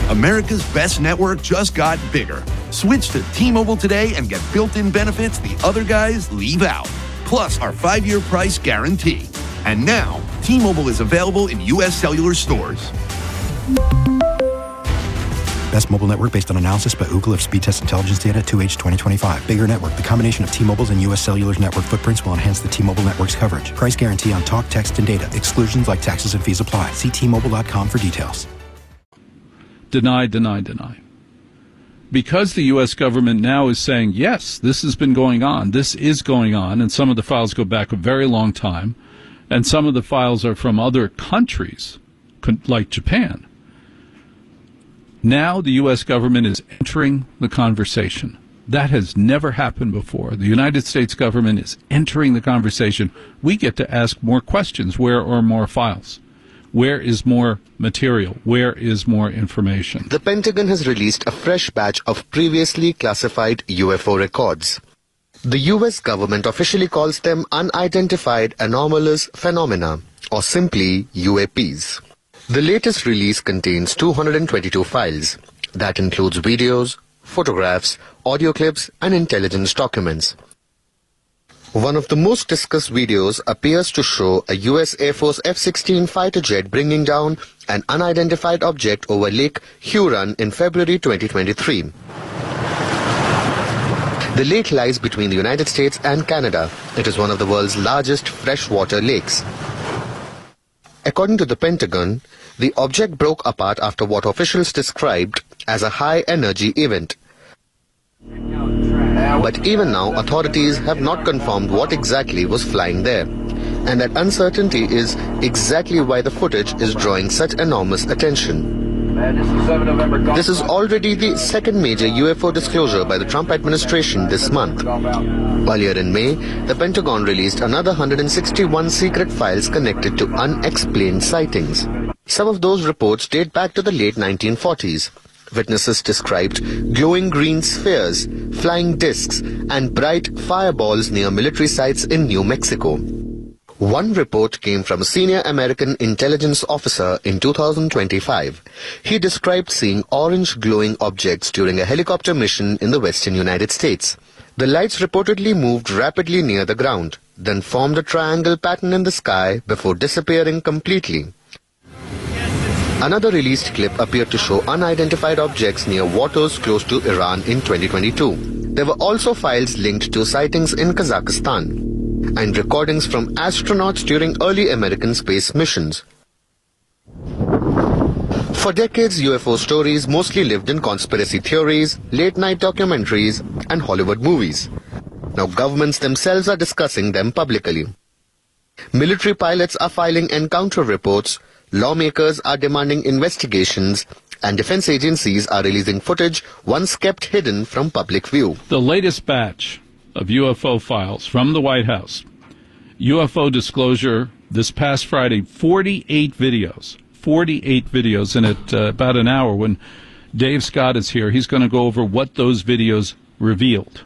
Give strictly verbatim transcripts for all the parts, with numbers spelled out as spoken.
America's best network just got bigger. Switch to T-Mobile today and get built-in benefits the other guys leave out. Plus our five-year price guarantee. And now, T-Mobile is available in U S cellular stores. Best mobile network based on analysis by Ookla of speed test intelligence data two H twenty twenty-five. Bigger network. The combination of T-Mobile's and U S Cellular's network footprints will enhance the T-Mobile network's coverage. Price guarantee on talk, text, and data. Exclusions like taxes and fees apply. See T Mobile dot com for details. Deny, deny, deny. Because the U S government now is saying, yes, this has been going on, this is going on, and some of the files go back a very long time, and some of the files are from other countries, like Japan. Now the U S government is entering the conversation. That has never happened before. The United States government is entering the conversation. We get to ask more questions. Where are more files? Where is more material? Where is more information? The Pentagon has released a fresh batch of previously classified U F O records. The U S government officially calls them unidentified anomalous phenomena, or simply U A Ps. The latest release contains two hundred twenty-two files. That includes videos, photographs, audio clips, and intelligence documents. One of the most discussed videos appears to show a U S Air Force F sixteen fighter jet bringing down an unidentified object over Lake Huron in February twenty twenty-three. The lake lies between the United States and Canada. It is one of the world's largest freshwater lakes. According to the Pentagon, the object broke apart after what officials described as a high-energy event. But even now, authorities have not confirmed what exactly was flying there. And that uncertainty is exactly why the footage is drawing such enormous attention. This is already the second major U F O disclosure by the Trump administration this month. Earlier in May, the Pentagon released another one hundred sixty-one secret files connected to unexplained sightings. Some of those reports date back to the late nineteen forties. Witnesses described glowing green spheres, flying discs, and bright fireballs near military sites in New Mexico. One report came from a senior American intelligence officer in two thousand twenty-five. He described seeing orange glowing objects during a helicopter mission in the western United States. The lights reportedly moved rapidly near the ground, then formed a triangle pattern in the sky before disappearing completely. Another released clip appeared to show unidentified objects near waters close to Iran in twenty twenty-two. There were also files linked to sightings in Kazakhstan and recordings from astronauts during early American space missions. For decades, U F O stories mostly lived in conspiracy theories, late-night documentaries, and Hollywood movies. Now governments themselves are discussing them publicly. Military pilots are filing encounter reports, lawmakers are demanding investigations, and defense agencies are releasing footage once kept hidden from public view. The latest batch of U F O files from the White House. U F O disclosure this past Friday, forty-eight videos. forty-eight videos in it, uh, about an hour. When Dave Scott is here, he's going to go over what those videos revealed.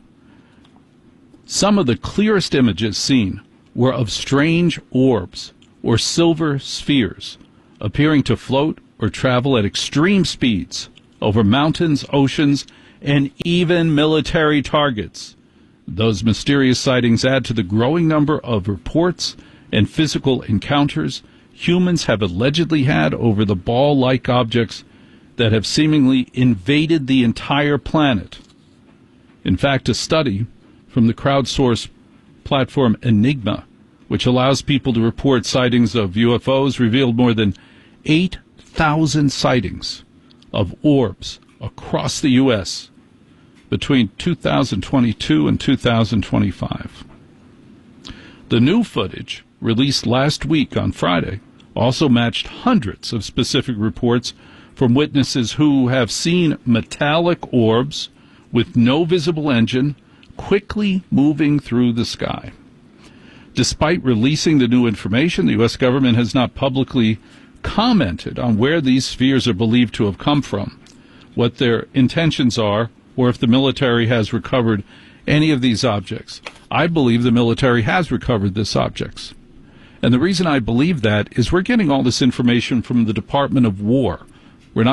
Some of the clearest images seen were of strange orbs or silver spheres appearing to float or travel at extreme speeds over mountains, oceans, and even military targets. Those mysterious sightings add to the growing number of reports and physical encounters humans have allegedly had over the ball-like objects that have seemingly invaded the entire planet. In fact, a study from the crowdsourced platform Enigma, which allows people to report sightings of U F Os, revealed more than eight thousand sightings of orbs across the U S between two thousand twenty-two and two thousand twenty-five. The new footage, released last week on Friday, also matched hundreds of specific reports from witnesses who have seen metallic orbs with no visible engine quickly moving through the sky. Despite releasing the new information, the U S government has not publicly commented on where these spheres are believed to have come from, what their intentions are, or if the military has recovered any of these objects. I believe the military has recovered these objects. And the reason I believe that is we're getting all this information from the Department of War.